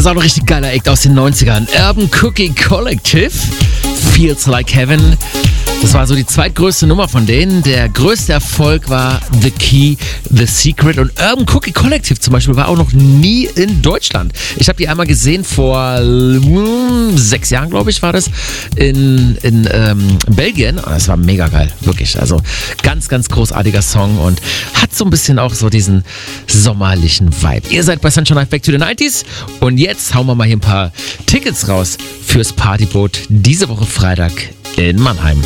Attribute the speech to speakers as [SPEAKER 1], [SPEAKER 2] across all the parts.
[SPEAKER 1] Das ist auch ein richtig geiler Act aus den 90ern. Urban Cookie Collective, Feels Like Heaven. Das war so die zweitgrößte Nummer von denen. Der größte Erfolg war The Key, The Secret. Und Urban Cookie Collective zum Beispiel war auch noch nie in Deutschland. Ich habe die einmal gesehen vor 6 Jahren, glaube ich, war das, in Belgien. Und das war mega geil, wirklich. Also ganz, ganz großartiger Song und hat so ein bisschen auch so diesen sommerlichen Vibe. Ihr seid bei Sunshine Live Back to the 90s und jetzt hauen wir mal hier ein paar Tickets raus fürs Partyboot diese Woche Freitag in Mannheim.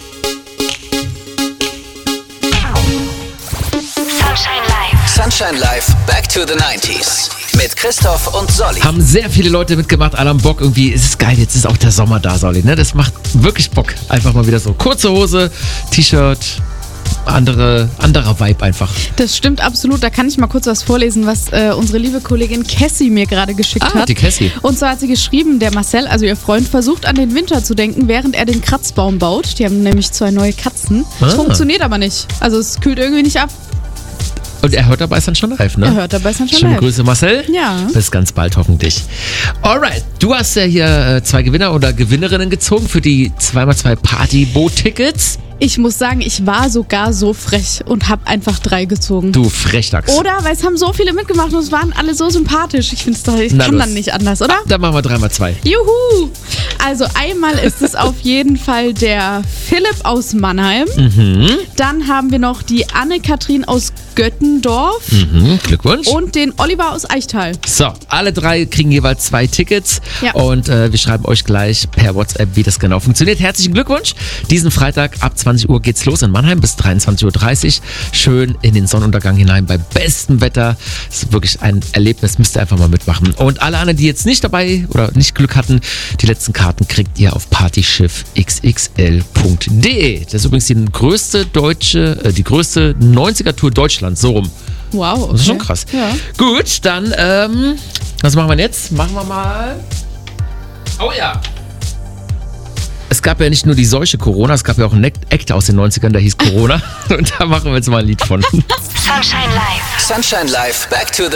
[SPEAKER 2] Sunshine Live Back to the 90s mit Christoph und Solly.
[SPEAKER 1] Haben sehr viele Leute mitgemacht, alle haben Bock irgendwie. Es ist geil, jetzt ist auch der Sommer da, Solly. Ne? Das macht wirklich Bock. Einfach mal wieder so kurze Hose, T-Shirt, anderer Vibe einfach.
[SPEAKER 3] Das stimmt absolut. Da kann ich mal kurz was vorlesen, was unsere liebe Kollegin Cassie mir gerade geschickt hat.
[SPEAKER 1] Die Cassie.
[SPEAKER 3] Und zwar hat sie geschrieben, der Marcel, also ihr Freund, versucht an den Winter zu denken, während er den Kratzbaum baut. Die haben nämlich 2 neue Katzen. Das funktioniert aber nicht. Also es kühlt irgendwie nicht ab.
[SPEAKER 1] Und er hört dabei Sunshine Live, ne?
[SPEAKER 3] Er hört dabei Sunshine
[SPEAKER 1] Schöne
[SPEAKER 3] Live.
[SPEAKER 1] Grüße, Marcel.
[SPEAKER 3] Ja.
[SPEAKER 1] Bis ganz bald hoffentlich. Alright, du hast ja hier 2 Gewinner oder Gewinnerinnen gezogen für die 2x2 Partyboot-Tickets.
[SPEAKER 3] Ich muss sagen, ich war sogar so frech und habe einfach 3 gezogen.
[SPEAKER 1] Du Frechdachs.
[SPEAKER 3] Oder? Weil es haben so viele mitgemacht und es waren alle so sympathisch. Ich finde es
[SPEAKER 1] Na
[SPEAKER 3] kann
[SPEAKER 1] los.
[SPEAKER 3] dann nicht anders, oder?
[SPEAKER 1] Dann machen wir 3x2.
[SPEAKER 3] Juhu! Also einmal ist es auf jeden Fall der Philipp aus Mannheim. Dann haben wir noch die Anne-Kathrin aus Göttendorf
[SPEAKER 1] Glückwunsch.
[SPEAKER 3] und den Oliver aus Eichtal.
[SPEAKER 1] So, alle 3 kriegen jeweils 2 Tickets.
[SPEAKER 3] Ja.
[SPEAKER 1] Und wir schreiben euch gleich per WhatsApp, wie das genau funktioniert. Herzlichen Glückwunsch. Diesen Freitag ab 20 Uhr geht's los in Mannheim bis 23.30 Uhr. Schön in den Sonnenuntergang hinein bei bestem Wetter. Das ist wirklich ein Erlebnis, müsst ihr einfach mal mitmachen. Und alle anderen, die jetzt nicht dabei oder nicht Glück hatten, die letzten Karten kriegt ihr auf partyschiffxxl.de. Das ist übrigens die größte 90er-Tour Deutschlands, so rum.
[SPEAKER 3] Wow, okay.
[SPEAKER 1] Das ist schon krass.
[SPEAKER 3] Ja.
[SPEAKER 1] Gut, dann, was machen wir jetzt? Machen wir mal... Oh ja! Es gab ja nicht nur die Seuche Corona, es gab ja auch einen Act aus den 90ern, der hieß Corona. Und da machen wir jetzt mal ein Lied von.
[SPEAKER 2] Sunshine Live Back to the